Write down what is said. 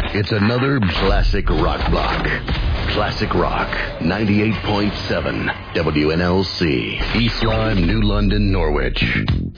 It's another classic rock block. Classic Rock, 98.7 WNLC, East Lyme, New London, Norwich.